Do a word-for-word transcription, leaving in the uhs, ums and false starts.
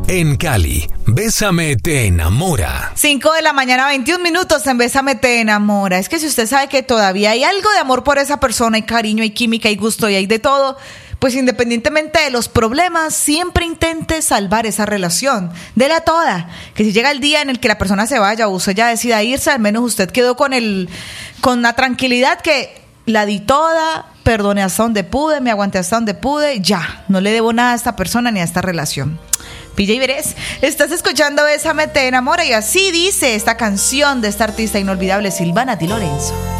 En Cali, Bésame te enamora. cinco de la mañana, veintiún minutos en Bésame te enamora. Es que si usted sabe que todavía hay algo de amor por esa persona, hay cariño, hay química, hay gusto y hay de todo, pues independientemente de los problemas, siempre intente salvar esa relación. Dela toda. Que si llega el día en el que la persona se vaya o usted ya decida irse, al menos usted quedó con el, con la tranquilidad que la di toda, perdoné hasta donde pude, me aguanté hasta donde pude, ya, no le debo nada a esta persona ni a esta relación. Pilla y verés, estás escuchando Bésame te enamora y así dice esta canción de esta artista inolvidable Silvana Di Lorenzo.